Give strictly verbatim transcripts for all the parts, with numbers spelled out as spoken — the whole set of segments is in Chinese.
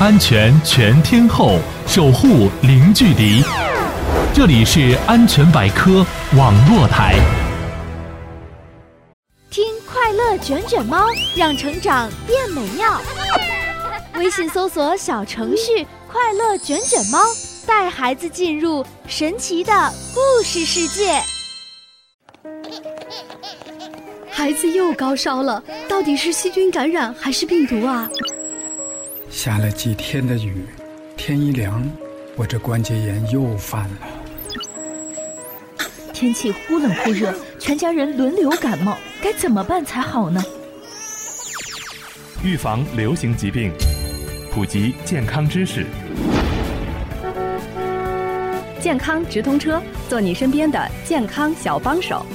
安全全天候，守护零距离。这里是安全百科网络台。 听快乐卷卷猫，让成长变美妙。微信搜索小程序快乐卷卷猫，带孩子进入神奇的故事世界。 孩子又高烧了，到底是细菌感染还是病毒啊？ 下了几天的雨，天一凉，我这关节炎又犯了。 天气忽冷忽热，全家人轮流感冒，该怎么办才好呢？ 预防流行疾病，普及健康知识。 健康直通车，做你身边的健康小帮手。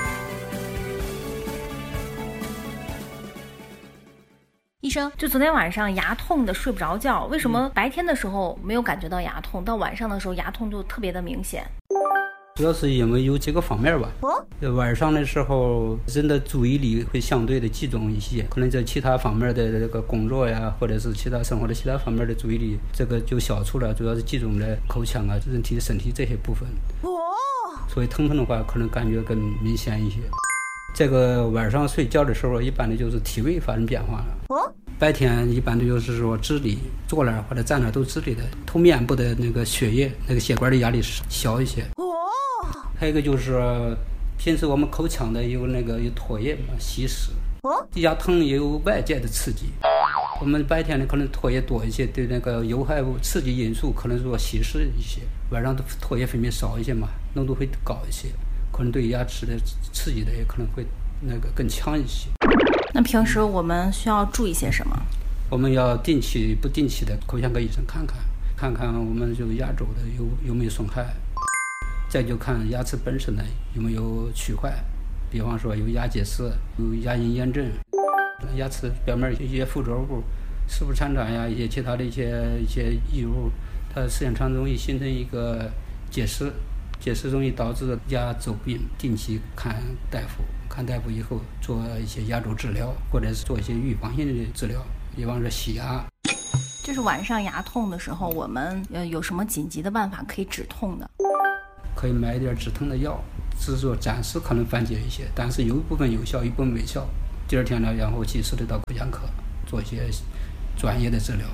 医生，就昨天晚上牙痛的睡不着觉，为什么白天的时候没有感觉到牙痛，到晚上的时候牙痛就特别的明显？ 主要是因为有几个方面吧。哦，晚上的时候人的注意力会相对的集中一些，可能在其他方面的这个工作呀，或者是其他生活的其他方面的注意力，这个就消除了，主要是集中在口腔啊、人体的身体这些部分。哦，所以疼痛的话可能感觉更明显一些。这个晚上睡觉的时候，一般的就是体位发生变化了。哦，白天一般的就是说直立，坐那儿或者站那儿都直立的，头面部的那个血液、那个血管的压力小一些。哦，还有一个就是平时我们口腔的有那个有唾液嘛，吸食。哦，牙疼也有外界的刺激。我们白天呢可能唾液多一些，对那个有害物刺激因素可能说稀释一些，晚上的唾液分泌少一些嘛，浓度会高一些。可能对牙齿的刺激的也可能会那个更强一些。 那平时我们需要注意些什么？ 我们要定期不定期的口腔科医生看看，看看我们这个牙周的有有没有损害，再就看牙齿本身的有没有龋坏，比方说有牙结石、有牙龈炎症，牙齿表面一些附着物、食物残渣呀，一些其他的一些一些异物，它时间长容易形成一个结石。结石容易导致牙周病，定期看大夫，看大夫以后做一些牙周治疗，或者是做一些预防性的治疗，比方说洗牙。 就是晚上牙痛的时候，我们呃有什么紧急的办法可以止痛的？ 可以买一点止痛的药，只是说暂时可能缓解一些，但是有一部分有效，一部分没效。第二天呢，然后及时的到口腔科做一些专业的治疗。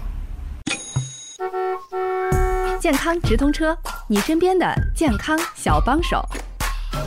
健康直通车，你身边的健康小帮手。